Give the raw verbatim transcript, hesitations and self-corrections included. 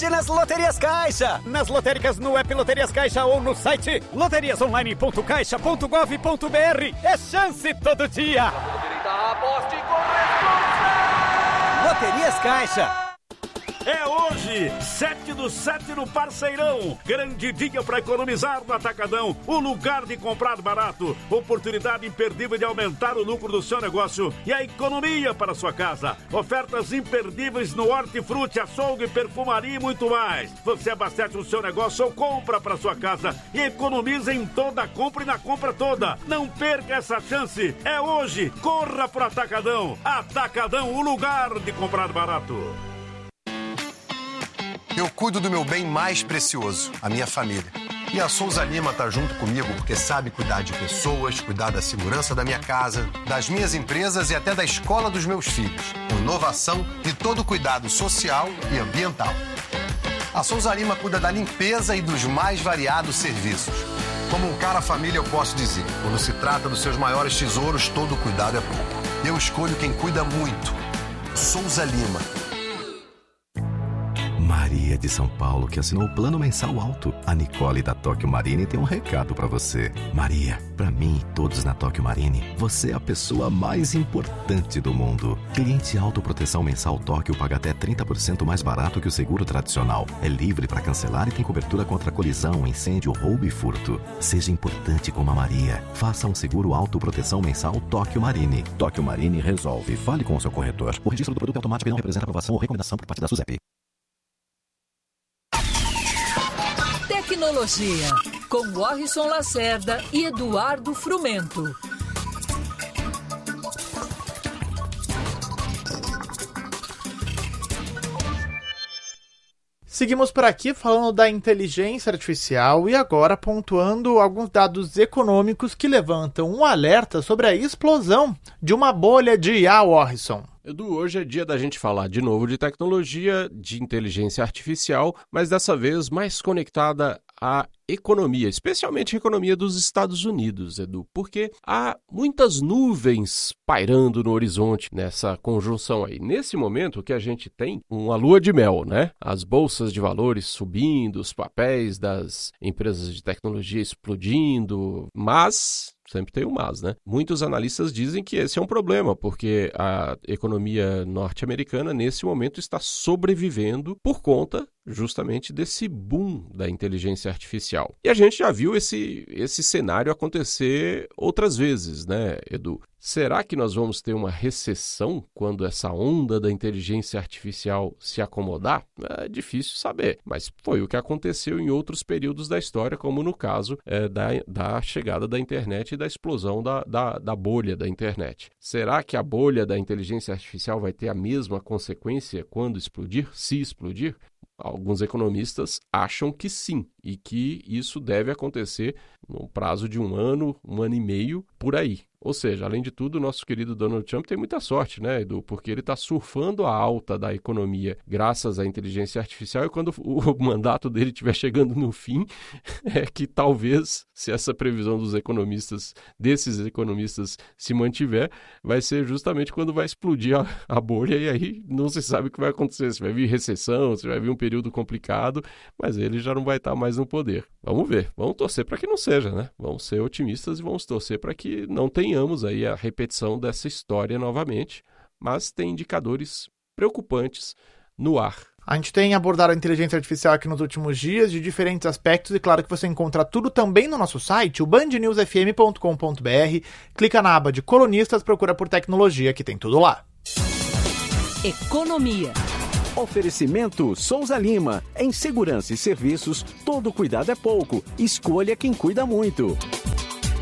sorte nas Loterias Caixa. Nas lotéricas no app Loterias Caixa ou no site loterias online ponto caixa ponto gov ponto br. É chance todo dia. Aposte com responsa. Loterias Caixa. É hoje, sete do sete no Parceirão. Grande dia para economizar no Atacadão. O lugar de comprar barato. Oportunidade imperdível de aumentar o lucro do seu negócio e a economia para a sua casa. Ofertas imperdíveis no hortifruti, açougue, perfumaria e muito mais. Você abastece o seu negócio ou compra para sua casa e economiza em toda a compra e na compra toda. Não perca essa chance. É hoje. Corra pro Atacadão. Atacadão, o lugar de comprar barato. Eu cuido do meu bem mais precioso, a minha família. E a Souza Lima tá junto comigo porque sabe cuidar de pessoas, cuidar da segurança da minha casa, das minhas empresas e até da escola dos meus filhos. Inovação e todo cuidado social e ambiental. A Souza Lima cuida da limpeza e dos mais variados serviços. Como um cara família, eu posso dizer, quando se trata dos seus maiores tesouros, todo cuidado é pouco. Eu escolho quem cuida muito. Souza Lima. Maria de São Paulo, que assinou o plano mensal alto. A Nicole da Tóquio Marine tem um recado pra você. Maria, pra mim e todos na Tóquio Marine, você é a pessoa mais importante do mundo. Cliente autoproteção mensal Tóquio paga até trinta por cento mais barato que o seguro tradicional. É livre pra cancelar e tem cobertura contra colisão, incêndio, roubo e furto. Seja importante como a Maria. Faça um seguro autoproteção mensal Tóquio Marine. Tóquio Marine resolve. Fale com o seu corretor. O registro do produto é automático e não representa aprovação ou recomendação por parte da SUSEP. Tecnologia, com Warrison Lacerda e Eduardo Frumento. Seguimos por aqui falando da inteligência artificial e agora pontuando alguns dados econômicos que levantam um alerta sobre a explosão de uma bolha de I A, Warrison. Edu, hoje é dia da gente falar de novo de tecnologia, de inteligência artificial, mas dessa vez mais conectada à economia, especialmente a economia dos Estados Unidos, Edu, porque há muitas nuvens pairando no horizonte nessa conjunção aí. Nesse momento que a gente tem uma lua de mel, né? As bolsas de valores subindo, os papéis das empresas de tecnologia explodindo, mas... sempre tem um mas, né? Muitos analistas dizem que esse é um problema, porque a economia norte-americana, nesse momento, está sobrevivendo por conta justamente desse boom da inteligência artificial. E a gente já viu esse, esse cenário acontecer outras vezes, né, Edu? Será que nós vamos ter uma recessão quando essa onda da inteligência artificial se acomodar? É difícil saber, mas foi o que aconteceu em outros períodos da história, como no caso é, da, da chegada da internet e da explosão da, da, da bolha da internet. Será que a bolha da inteligência artificial vai ter a mesma consequência quando explodir, se explodir? Alguns economistas acham que sim, e que isso deve acontecer no prazo de um ano, um ano e meio, por aí. Ou seja, além de tudo, o nosso querido Donald Trump tem muita sorte, né, Edu? Porque ele está surfando a alta da economia graças à inteligência artificial e quando o mandato dele estiver chegando no fim, é que talvez, se essa previsão dos economistas, desses economistas, se mantiver, vai ser justamente quando vai explodir a, a bolha e aí não se sabe o que vai acontecer. Se vai vir recessão, se vai vir um período complicado, mas ele já não vai estar mais no poder. Vamos ver, vamos torcer para que não seja, né? Vamos ser otimistas e vamos torcer para que não tenhamos aí a repetição dessa história novamente, mas tem indicadores preocupantes no ar. A gente tem abordado a inteligência artificial aqui nos últimos dias, de diferentes aspectos, e claro que você encontra tudo também no nosso site, o band news f m ponto com ponto b r. Clica na aba de colunistas, procura por tecnologia, que tem tudo lá. Economia. Oferecimento Souza Lima. Em segurança e serviços, todo cuidado é pouco. Escolha quem cuida muito.